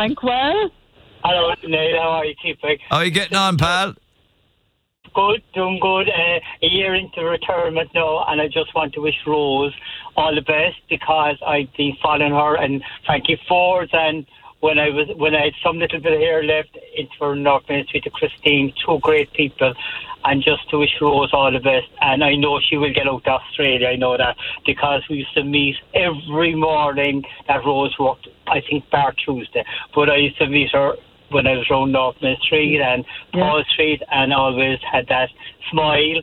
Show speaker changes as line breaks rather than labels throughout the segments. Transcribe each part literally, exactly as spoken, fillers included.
Frank well?
Hello, Neil. How are you keeping?
How are you getting on, pal?
Good, doing good. Uh, a year into retirement now, and I just want to wish Rose all the best because I've been following her and Frankie Ford, and when I was when I had some little bit of hair left, it's for North Main Street to Christine, two great people, and just to wish Rose all the best. And I know she will get out to Australia, I know that, because we used to meet every morning that Rose worked, I think, bar Tuesday, but I used to meet her when I was around North Main Street and yeah. Paul Street, and always had that smile,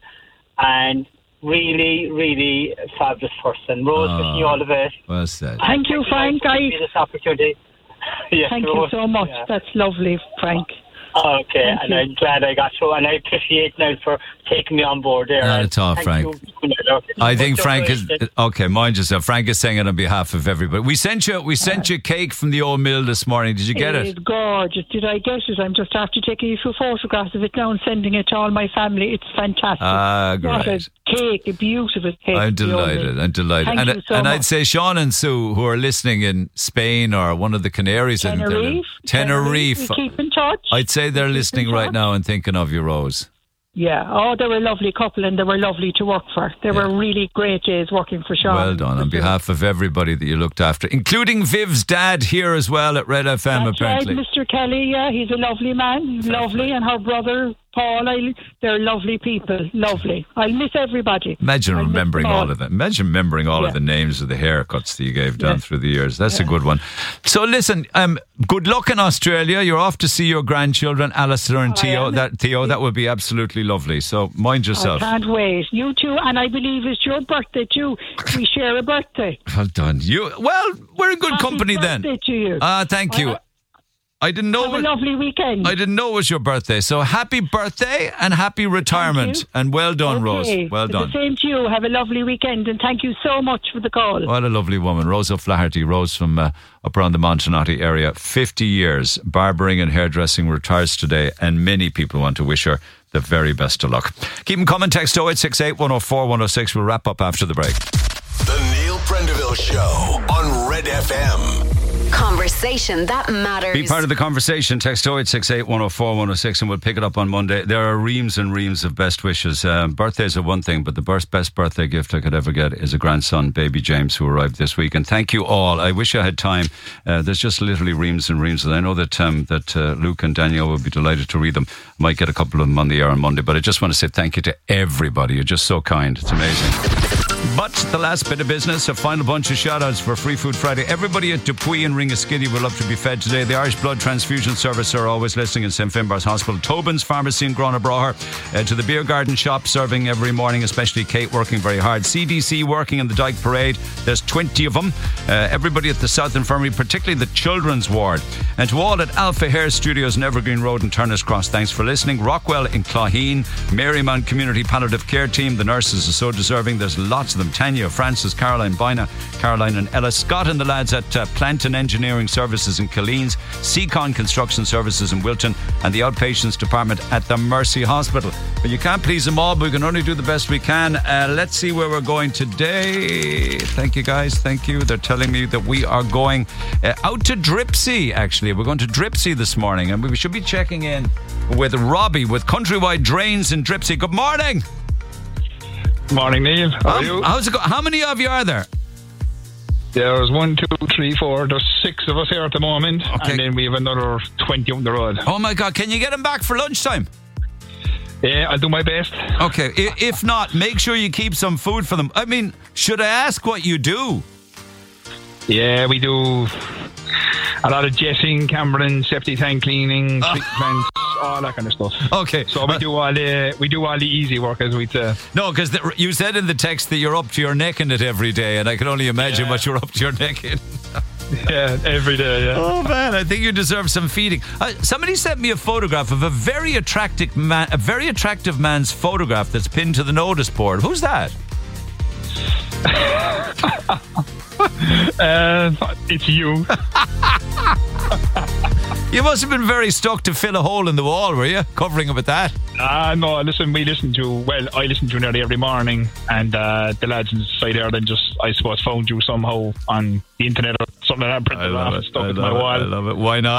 and really, really fabulous person. Rose,
oh,
wishing you all the best.
Well said.
Thank, thank you, Frank.
I this opportunity. yes,
thank
Rose.
you so much. Yeah. That's lovely, Frank.
Okay,
Thank
and
you.
I'm glad I got through, and I appreciate now for taking me on board there.
Not at all,
Thank
Frank.
You.
I think Frank is okay. Mind yourself. Frank is saying it on behalf of everybody. We sent you, we sent you cake from the old mill this morning. Did you get it?
It's gorgeous. Did I get it? I'm just after taking a few photographs of it now and sending it to all my family. It's fantastic.
Ah, great.
What a cake, a beautiful cake.
I'm delighted. I'm delighted.
Thank
and
you so
and
much.
I'd say Sean and Sue, who are listening in Spain or one of the Canaries,
Tenerife.
in Tenerife.
Tenerife. We keep in touch.
I'd say they're
we
listening right now and thinking of you, Rose.
Yeah. Oh, they were a lovely couple, and they were lovely to work for. They yeah. were really great days working for Sean.
Well done. On behalf of everybody that you looked after, including Viv's dad here as well at Red F M,
That's
apparently.
Right, Mister Kelly, yeah, he's a lovely man. He's lovely, and her brother, Paul, I, they're lovely people. Lovely. I'll miss everybody.
Imagine
I'll
remembering all. all of them. Imagine remembering all
yeah.
of the names of the haircuts that you gave down
yeah.
through the years. That's
yeah.
a good one. So listen, um, good luck in Australia. You're off to see your grandchildren, Alistair and Theo. That Theo, that would be absolutely lovely. So mind yourself.
I can't wait. You too, and I believe it's your birthday too. We share a birthday.
Well done. You well, we're in good
Happy
company
birthday
then.
To you.
Ah, uh, thank you.
I,
I didn't know.
Have
it,
a lovely weekend.
I didn't know it was your birthday. So happy birthday and happy retirement. And well done,
okay.
Rose. Well done.
The same to you. Have a lovely weekend, and thank you so much for the call.
What a lovely woman. Rose O'Flaherty. Rose from uh, up around the Montenotte area. fifty years barbering and hairdressing, retires today, and many people want to wish her the very best of luck. Keep them coming. Text oh eight six eight, one oh four, one oh six. We'll wrap up after the break.
The Neil Prendeville Show on Red F M.
Conversation that matters.
Be part of the conversation. Text oh eight six eight, one oh four, one oh six, and we'll pick it up on Monday. There are reams and reams of best wishes. Um, birthdays are one thing, but the best, best birthday gift I could ever get is a grandson, baby James, who arrived this week. And thank you all. I wish I had time. Uh, there's just literally reams and reams. And I know that um, that uh, Luke and Danielle will be delighted to read them. I might get a couple of them on the air on Monday, but I just want to say thank you to everybody. You're just so kind. It's amazing. But the last bit of business, a final bunch of shout-outs for Free Food Friday. Everybody at Dupuy and Ringaskiddy would love to be fed today. The Irish Blood Transfusion Service are always listening in Saint Finbarr's Hospital. Tobin's Pharmacy in Grona uh, to the Beer Garden Shop, serving every morning, especially Kate, working very hard. C D C working in the Dyke Parade. There's twenty of them. Uh, everybody at the South Infirmary, particularly the Children's Ward. And to all at Alpha Hair Studios in Evergreen Road and Turner's Cross, thanks for listening. Rockwell in Clogheen, Marymount Community Palliative Care Team. The nurses are so deserving. There's lots of them. Tanya, Francis, Caroline, Bina, Caroline and Ella. Scott and the lads at uh, Plant and Engineering Services in Killeens, Seacon Construction Services in Wilton, and the Outpatients Department at the Mercy Hospital. But you can't please them all, but we can only do the best we can. Uh, let's see where we're going today. Thank you, guys. Thank you. They're telling me that we are going uh, out to Dripsy, actually. We're going to Dripsy this morning, and we should be checking in with Robbie with Countrywide Drains in Dripsy. Good morning.
Morning, Neil. How are you?
How's it go? How many of you are there?
There's one, two, three, four. There's six of us here at the moment, okay. And then we have another twenty on the road.
Oh my God! Can you get them back for lunchtime?
Yeah, I'll do my best.
Okay. If not, make sure you keep some food for them. I mean, should I ask what you do?
Yeah, we do a lot of jetting, Cameron, septic tank cleaning, treatments, all that kind of stuff.
Okay.
So we do all the we do all the easy work, as we'd say.
No, because you said in the text that you're up to your neck in it every day, and I can only imagine yeah. what you're up to your neck in.
Yeah, every day, yeah.
Oh man, I think you deserve some feeding. Uh, somebody sent me a photograph of a very attractive man, a very attractive man's photograph that's pinned to the notice board. Who's that?
uh, it's you.
You must have been very stuck to fill a hole in the wall, were you? Covering it with that?
Ah, uh, no, listen, we listen to, well, I listen to nearly every morning, and uh, the lads inside there then just, I suppose, found you somehow on the internet or something like that, printed off and stuck it to my wall.
I love it. Why not?